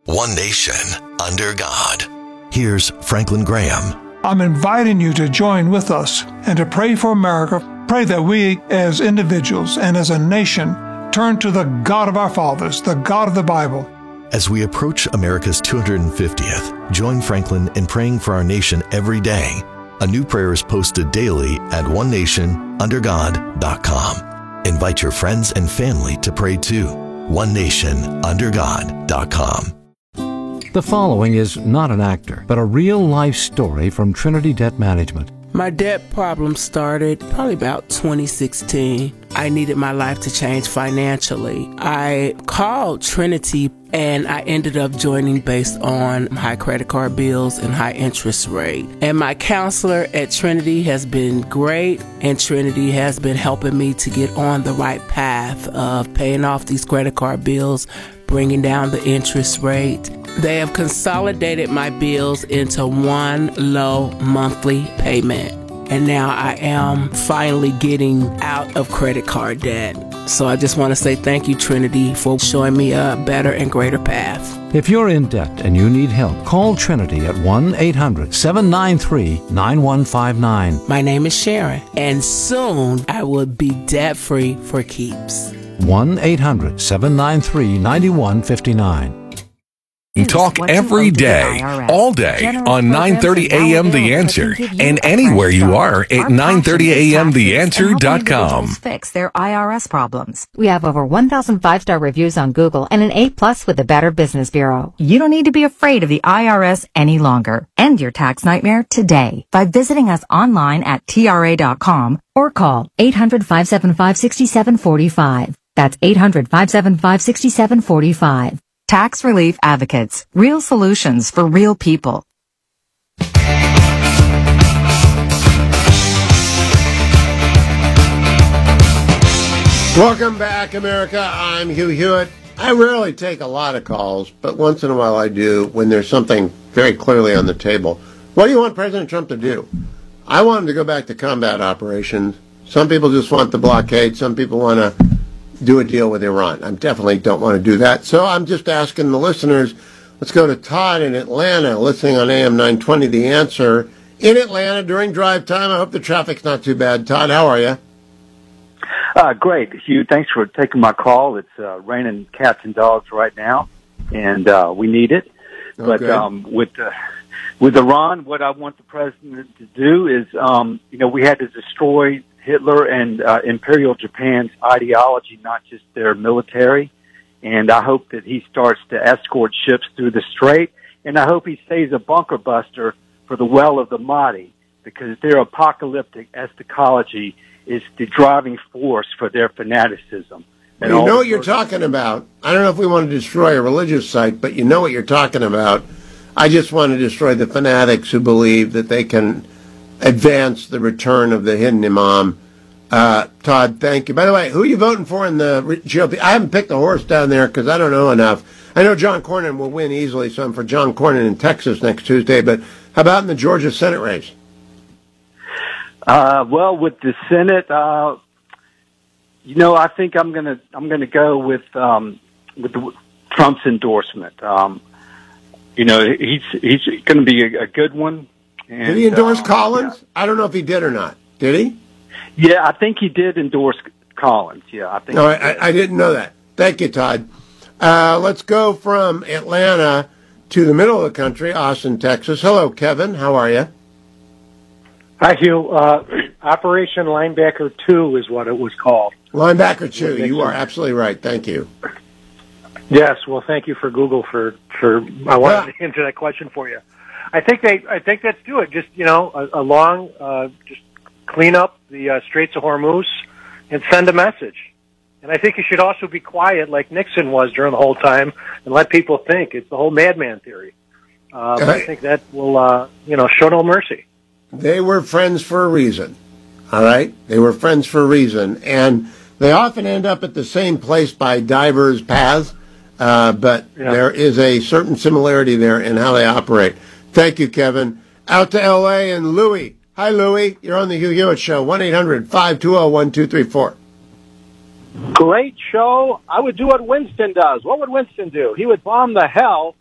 One nation, under God. Here's Franklin Graham. I'm inviting you to join with us and to pray for America. Pray that we, as individuals and as a nation, turn to the God of our fathers, the God of the Bible. As we approach America's 250th, join Franklin in praying for our nation every day. A new prayer is posted daily at onenationundergod.com. Invite your friends and family to pray too. onenationundergod.com. The following is not an actor, but a real-life story from Trinity Debt Management. My debt problem started probably about 2016. I needed my life to change financially. I called Trinity and I ended up joining based on high credit card bills and high interest rate. And my counselor at Trinity has been great, and Trinity has been helping me to get on the right path of paying off these credit card bills, bringing down the interest rate. They have consolidated my bills into one low monthly payment. And now I am finally getting out of credit card debt. So I just want to say thank you, Trinity, for showing me a better and greater path. If you're in debt and you need help, call Trinity at 1-800-793-9159. My name is Sharon, and soon I will be debt-free for keeps. 1-800-793-9159. Talk every day, all day on 9:30 a.m. The Answer, and anywhere you are at 930amtheanswer.com. Fix their IRS problems. We have over 1,000 5-star reviews on Google and an A+ with the Better Business Bureau. You don't need to be afraid of the IRS any longer. End your tax nightmare today by visiting us online at TRA.com or call 800-575-6745. That's 800-575-6745. Tax Relief Advocates. Real solutions for real people. Welcome back, America. I'm Hugh Hewitt. I rarely take a lot of calls, but once in a while I do when there's something very clearly on the table. What do you want President Trump to do? I want him to go back to combat operations. Some people just want the blockade. Some people want to do a deal with Iran. I definitely don't want to do that. So I'm just asking the listeners, let's go to Todd in Atlanta, listening on AM 920, The Answer, in Atlanta during drive time. I hope the traffic's not too bad. Todd, how are you? Great, Hugh. Thanks for taking my call. It's raining cats and dogs right now, and we need it. Okay. But with Iran, what I want the president to do is, we had to destroy Hitler and Imperial Japan's ideology, not just their military. And I hope that he starts to escort ships through the strait. And I hope he stays a bunker buster for the well of the Mahdi, because their apocalyptic eschatology is the driving force for their fanaticism. You know what you're talking about. I don't know if we want to destroy a religious site, but you know what you're talking about. I just want to destroy the fanatics who believe that they can advance the return of the hidden imam. Todd, thank you. By the way, who are you voting for in the GOP? I haven't picked a horse down there because I don't know enough. I know John Cornyn will win easily, so I'm for John Cornyn in Texas next Tuesday. But how about in the Georgia Senate race? Well, with the Senate, I think I'm gonna go with Trump's endorsement. He's going to be a good one. And, did he endorse Collins? Yeah. I don't know if he did or not. Did he? Yeah, I think he did endorse Collins. Yeah, I think. No, I didn't know that. Thank you, Todd. Let's go from Atlanta to the middle of the country, Austin, Texas. Hello, Kevin. How are you? Hi, Hugh. Operation Linebacker 2 is what it was called. Linebacker 2. You are absolutely right. Thank you. Yes. Well, thank you for Google for I wanted to answer that question for you. I think let's do it. Just just clean up the Straits of Hormuz and send a message. And I think you should also be quiet like Nixon was during the whole time and let people think. It's the whole madman theory. But I think that will show no mercy. They were friends for a reason. All right, they were friends for a reason, and they often end up at the same place by diverse paths. But there is a certain similarity there in how they operate. Thank you, Kevin. Out to L.A. and Louie. Hi, Louie. You're on the Hugh Hewitt Show, 1-800-520-1234. Great show. I would do what Winston does. What would Winston do? He would bomb the hell